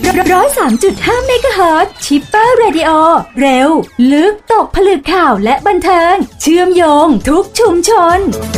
103.5 เมกะเฮิรตซ์ชิปเปอร์เรดิโอเร็วลึกตกผลึกข่าวและบันเทิงเชื่อมโยงทุกชุมชน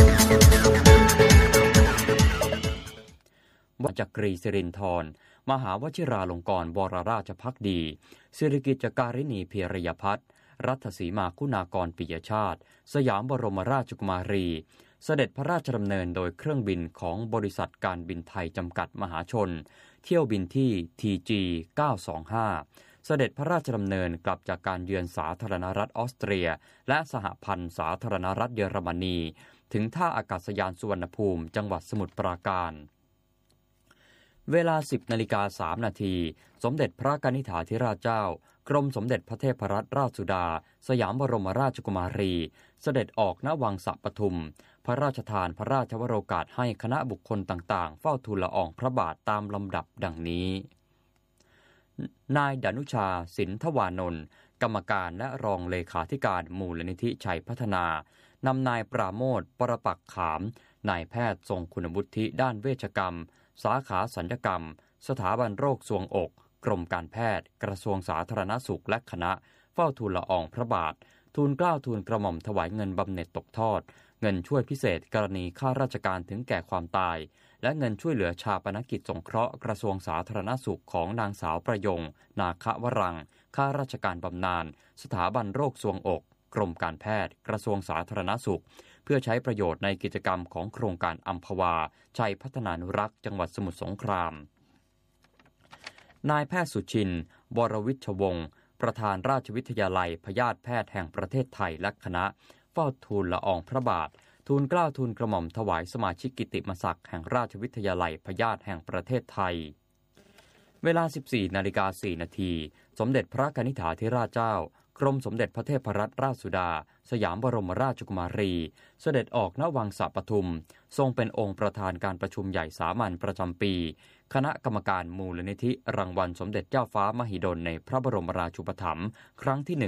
วจักรีสิรินธรมหาวชิราลงกรณ์วรราชภักดีสิริกิจการิณีเพียรยพัฒน์รัฐสีมาคุณากรปิยชาติสยามบรมราชกุมารีเสด็จพระราชดำเนินโดยเครื่องบินของบริษัทการบินไทยจำกัดมหาชนเที่ยวบินที่ TG 925เสด็จพระราชดำเนินกลับจากการเยือนสาธารณรัฐออสเตรียและสหพันธ์สาธารณรัฐเยอรมนีถึงท่าอากาศยานสุวรรณภูมิจังหวัดสมุทรปราการเวลา 10:03 นาทีสมเด็จพระกนิษฐาธิราชเจ้ากรมสมเด็จพระเทพรัตนราชสุดาสยามบรมราชกุมารีเสด็จออกณวังสะปทุมพระราชทานพระราชวโรกาสให้คณะบุคคลต่างๆเฝ้าทูลละอองพระบาทตามลำดับดังนี้นายดนุชาสินทวานนท์กรรมการและรองเลขาธิการมูลนิธิชัยพัฒนานำนายปราโมทย์ปรปักษ์ขามนายแพทย์ทรงคุณวุฒิด้านเวชกรรมสาขาศัลยกรรมสถาบันโรคทรวงอกกรมการแพทย์กระทรวงสาธารณสุขและคณะเฝ้าทูลละอองพระบาททูลเกล้าทูลกระหม่อมถวายเงินบำเหน็จตกทอดเงินช่วยพิเศษกรณีข้าราชการถึงแก่ความตายและเงินช่วยเหลือชาปนกิจสงเคราะห์กระทรวงสาธารณสุขของนางสาวประยงนาควรังข้าราชการบำนาญสถาบันโรคทรวงอกกรมการแพทย์กระทรวงสาธารณสุขเพื่อใช้ประโยชน์ในกิจกรรมของโครงการอัมพวาชัยพัฒนานุรักษ์จังหวัดสมุทรสงครามนายแพทย์สุชินทร์วรวิชวงศ์ประธานราชวิทยาลัยพยาธิแพทย์แห่งประเทศไทยและคณะเฝ้าทูลละอองพระบาททูลเกล้าทูลกระหม่อมถวายสมาชิกกิตติมศักดิ์แห่งราชวิทยาลัยพยาธิแห่งประเทศไทยเวลา 14:04 นาทีสมเด็จพระกนิษฐาธิราชเจ้ากรมสมเด็จพระเทพรัตนราชสุดาสยามบรมราชกุมารีเสด็จออกณวังสะปทุมทรงเป็นองค์ประธานการประชุมใหญ่สามัญประจำปีคณะกรรมการมูลนิธิรางวัลสมเด็จเจ้าฟ้ามหิดลในพระบรมราชูปถัมภ์ครั้งที่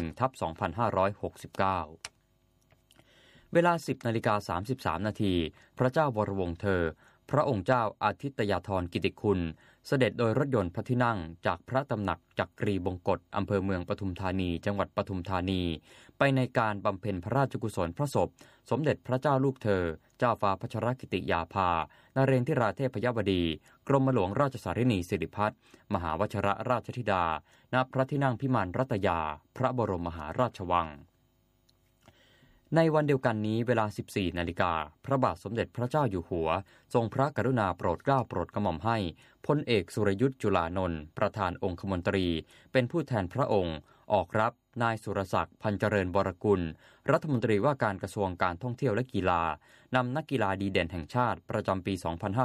1/2569 เวลา 10:33 นาทีพระเจ้าวรวงศ์เธอพระองค์เจ้าอาทิตยาธรกิติคุณเสด็จโดยรถยนต์พระที่นั่งจากพระตำหนักจักรีบงกฎอำเภอเมืองปทุมธานีจังหวัดปทุมธานีไปในการบำเพ็ญพระราชกุศลพระศพสมเด็จพระเจ้าลูกเธอเจ้าฟ้าพัชรกิติยาภานเรนทิราเทพยวดีกรมหลวงราชสารินีสิริพัฒน์มหาวชิรราชธิดาณพระที่นั่งพิมานรัตยาพระบรมมหาราชวังในวันเดียวกันนี้เวลา 14 นาฬิกาพระบาทสมเด็จพระเจ้าอยู่หัวทรงพระกรุณาโปรดเกล้าโปรดกระหม่อมให้พลเอกสุรยุทธจุลานนท์ประธานองคมนตรีเป็นผู้แทนพระองค์ออกรับนายสุรศักดิ์พันเจริญวรกุลรัฐมนตรีว่าการกระทรวงการท่องเที่ยวและกีฬานำนักกีฬาดีเด่นแห่งชาติประจำปี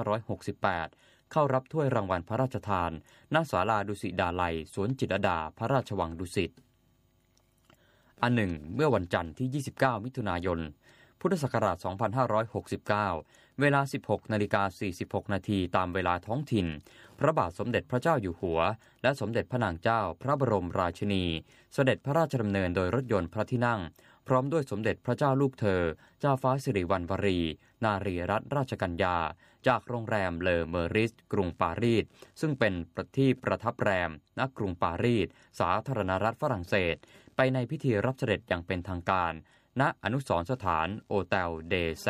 2568 เข้ารับถ้วยรางวัลพระราชทานณศาลาดุสิตดาลัยสวนจิตรลดาพระราชวังดุสิตอันหนึ่งเมื่อวันจันทร์ที่ 29 มิถุนายน พุทธศักราช 2569 เวลา 16:46 นาทีตามเวลาท้องถิ่นพระบาทสมเด็จพระเจ้าอยู่หัวและสมเด็จพระนางเจ้าพระบรมราชินีเสด็จพระราชดำเนินโดยรถยนต์พระที่นั่งพร้อมด้วยสมเด็จพระเจ้าลูกเธอเจ้าฟ้าสิริวัณวรีนารีรัตนราชกัญญาจากโรงแรมเลอเมอริสกรุงปารีสซึ่งเป็นที่ประทับแรมณกรุงปารีสสาธารณรัฐฝรั่งเศสไปในพิธีรับเสด็จอย่างเป็นทางการณอนุสรณ์สถานโอเตลเด